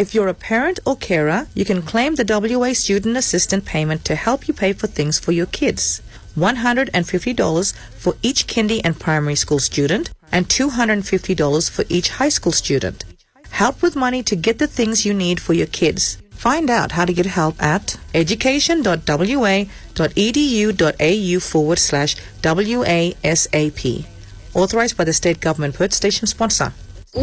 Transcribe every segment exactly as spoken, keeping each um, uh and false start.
If you're a parent or carer, you can claim the W A Student Assistance Payment to help you pay for things for your kids. one hundred fifty dollars for each kindy and primary school student and two hundred fifty dollars for each high school student. Help with money to get the things you need for your kids. Find out how to get help at education.wa.edu.au forward slash WASAP. Authorized by the State Government. Perth Station sponsor.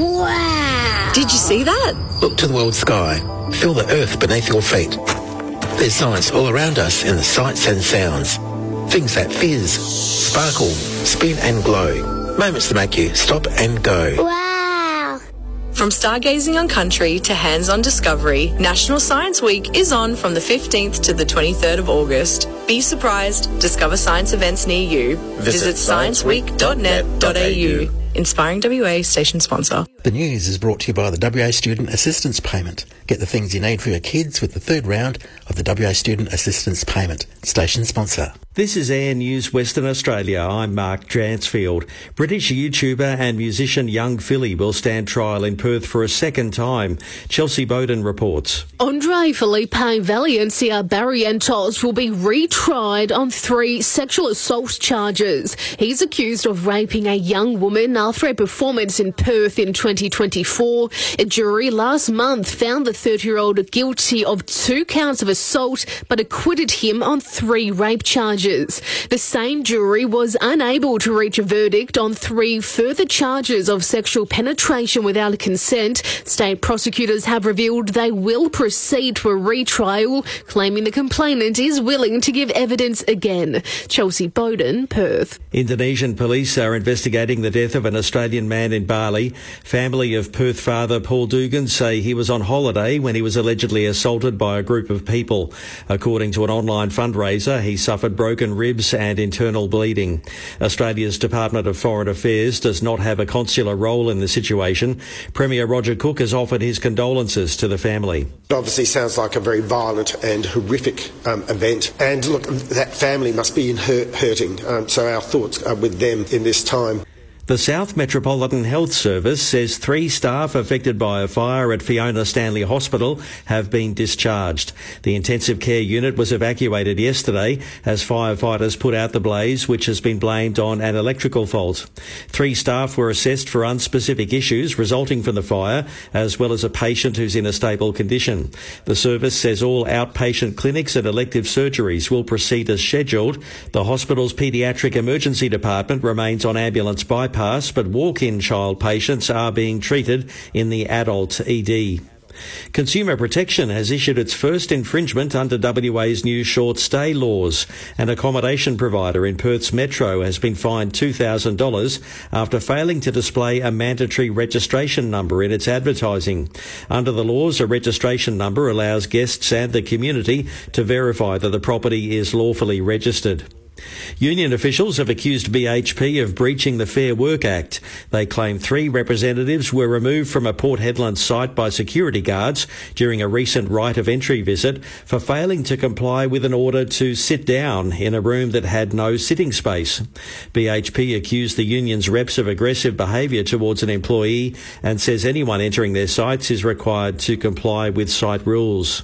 Wow! Did you see that? Look to the world sky. Feel the earth beneath your feet. There's science all around us in the sights and sounds. Things that fizz, sparkle, spin and glow. Moments to make you stop and go. Wow! From stargazing on country to hands-on discovery, National Science Week is on from the fifteenth to the twenty-third of August. Be surprised. Discover science events near you. Visit science week dot net dot a u. Inspiring W A Station sponsor. The news is brought to you by the W A Student Assistance Payment. Get the things you need for your kids with the third round of the W A Student Assistance Payment. Station sponsor. This is Air News Western Australia. I'm Mark Dransfield. British YouTuber and musician Young Philly will stand trial in Perth for a second time. Chelsea Bowden reports. Andre Felipe Valencia Barrientos will be retried on three sexual assault charges. He's accused of raping a young woman after a performance in Perth in twenty twenty-four. A jury last month found the thirty-year-old guilty of two counts of assault but acquitted him on three rape charges. The same jury was unable to reach a verdict on three further charges of sexual penetration without consent. State prosecutors have revealed they will proceed to a retrial, claiming the complainant is willing to give evidence again. Chelsea Bowden, Perth. Indonesian police are investigating the death of an Australian man in Bali. Family of Perth father Paul Dugan say he was on holiday when he was allegedly assaulted by a group of people. According to an online fundraiser, he suffered broken ribs and internal bleeding. Australia's Department of Foreign Affairs does not have a consular role in the situation. Premier Roger Cook has offered his condolences to the family. It obviously sounds like a very violent and horrific um, event. And look, that family must be in hurt, hurting. Um, so our thoughts are with them in this time. The South Metropolitan Health Service says three staff affected by a fire at Fiona Stanley Hospital have been discharged. The intensive care unit was evacuated yesterday as firefighters put out the blaze, which has been blamed on an electrical fault. Three staff were assessed for unspecific issues resulting from the fire, as well as a patient who's in a stable condition. The service says all outpatient clinics and elective surgeries will proceed as scheduled. The hospital's paediatric emergency department remains on ambulance bypass, but walk-in child patients are being treated in the adult E D. Consumer Protection has issued its first infringement under W A's new short stay laws. An accommodation provider in Perth's Metro has been fined two thousand dollars after failing to display a mandatory registration number in its advertising. Under the laws, a registration number allows guests and the community to verify that the property is lawfully registered. Union officials have accused B H P of breaching the Fair Work Act. They claim three representatives were removed from a Port Hedland site by security guards during a recent right of entry visit for failing to comply with an order to sit down in a room that had no sitting space. B H P accused the union's reps of aggressive behaviour towards an employee and says anyone entering their sites is required to comply with site rules.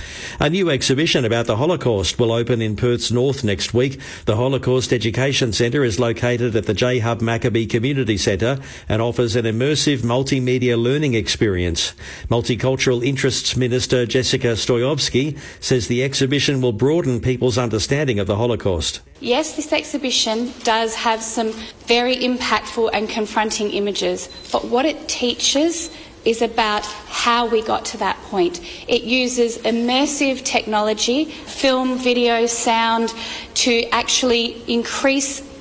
A new exhibition about the Holocaust will open in Perth's north next week. The Holocaust Education Centre is located at the J Hub Maccabee Community Centre and offers an immersive multimedia learning experience. Multicultural Interests Minister Jessica Stoyovsky says the exhibition will broaden people's understanding of the Holocaust. Yes, this exhibition does have some very impactful and confronting images, but what it teaches is about how we got to that point. It uses immersive technology, film, video, sound, to actually increase